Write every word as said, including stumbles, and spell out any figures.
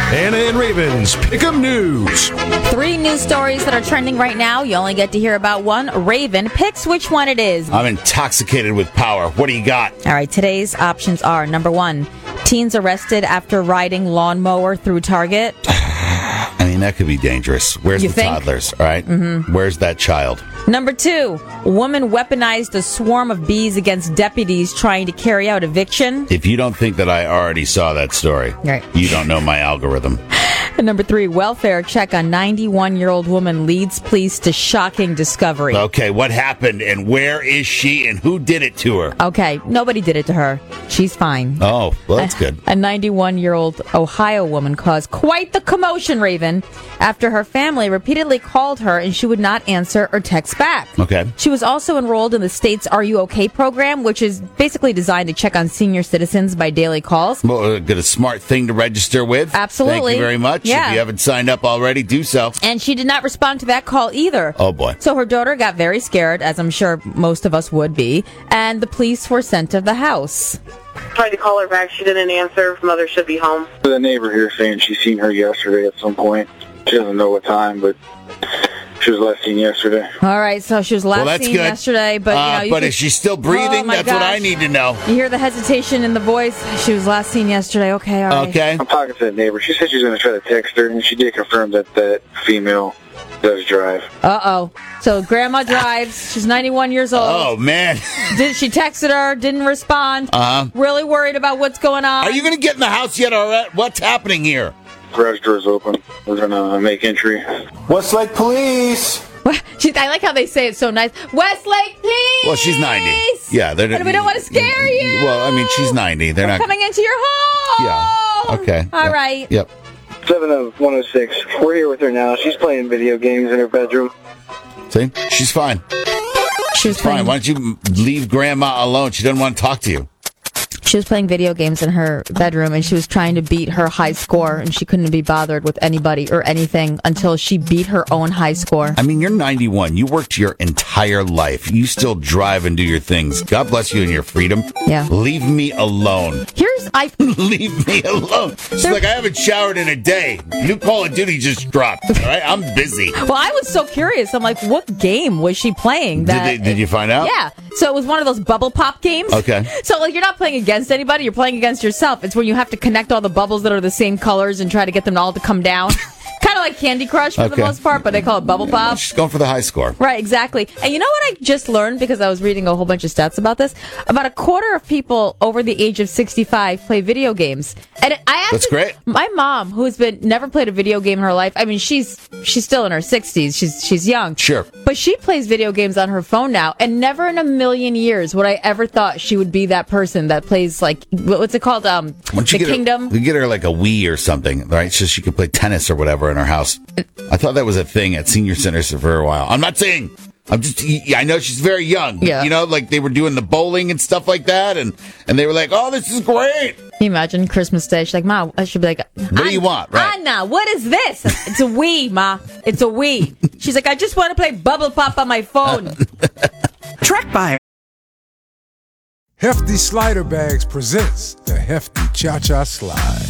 Anna and Raven's Pick'em News. Three news stories that are trending right now. You only get to hear about one. Raven picks which one it is. I'm intoxicated with power. What do you got? All right, today's options are number one, teens arrested after riding lawnmower through Target. I mean, that could be dangerous. Where's You the think? toddlers, all right? Mm-hmm. Where's that child? Number two, woman weaponized a swarm of bees against deputies trying to carry out eviction. If you don't think that I already saw that story, Right. you don't know my algorithm. And number three, welfare check on ninety-one-year-old woman leads police to shocking discovery. Okay, what happened and where is she and who did it to her? Okay, nobody did it to her. She's fine. Oh, well, that's good. A ninety-one-year-old Ohio woman caused quite the commotion, Raven, after her family repeatedly called her and she would not answer or text back. Okay. She was also enrolled in the state's Are You OK program, which is basically designed to check on senior citizens by daily calls. Well, uh, got a smart thing to register with. Absolutely. Thank you very much. Yeah. If you haven't signed up already, do so. And she did not respond to that call either. Oh, boy. So her daughter got very scared, as I'm sure most of us would be, and the police were sent to the house. Tried to call her back. She didn't answer. Mother should be home. The neighbor here saying she's seen her yesterday at some point. She doesn't know what time, but she was last seen yesterday. All right, so she was last Well, that's seen good. yesterday, but you Uh, know, you but could- is she still breathing? Oh, my That's what I gosh. need to know. You hear the hesitation in the voice. She was last seen yesterday. Okay, all right. Okay. I'm talking to the neighbor. She said she was going to try to text her, and she did confirm that that female does drive. Uh-oh. So grandma drives. She's ninety-one years old. Oh, man. Did she texted her, didn't respond. Uh-huh. Really worried about what's going on. Are you going to get in the house yet, or what? What's happening here? Garage door's open. We're going to make entry. Westlake Police! She, I like how they say it so nice. Westlake, please. Well, she's ninety. Yeah, they're. And we don't want to scare you. Well, I mean, she's ninety. They're We're not coming into your home. Yeah. Okay. All Yep. right. Yep. seven of one oh six. We're here with her now. She's playing video games in her bedroom. See, she's fine. She was Fine. playing. Why don't you leave Grandma alone? She doesn't want to talk to you. She was playing video games in her bedroom, and she was trying to beat her high score, and she couldn't be bothered with anybody or anything until she beat her own high score. I mean, you're ninety-one. You worked your entire life. You still drive and do your things. God bless you and your freedom. Yeah. Leave me alone. Here's I. Leave me alone. She's There- like, I haven't showered in a day. New Call of Duty just dropped. All right, I'm busy. Well, I was so curious. I'm like, what game was she playing? Did, That they, did you find out? Yeah. So it was one of those bubble pop games. Okay. So like you're not playing against anybody, you're playing against yourself. It's when you have to connect all the bubbles that are the same colors and try to get them all to come down. Kind of like Candy Crush for the Okay. most part, but they call it bubble pop. She's going for the high score. Right, exactly. And you know what I just learned because I was reading a whole bunch of stats about this? About a quarter of people over the age of sixty-five play video games. And I actually, That's great. My mom, who has been never played a video game in her life, I mean, she's she's still in her sixties. She's she's young. Sure. But she plays video games on her phone now, and never in a million years would I ever thought she would be that person that plays like what's it called? Um, Why don't you the get Kingdom. Her, you get her like a Wii or something, right? So she could play tennis or whatever in her house. I thought that was a thing at senior centers for a while. I'm not saying. I'm just. I know she's very young. Yeah. You know, like they were doing the bowling and stuff like that, and and they were like, "Oh, this is great." Can you imagine Christmas Day? She's like, Ma, I should be like, What do you want? Right. Anna, what is this? It's a Wii, Ma. It's a Wii. She's like, I just want to play Bubble Pop on my phone. Track by Hefty Slider Bags presents the Hefty Cha-Cha Slide.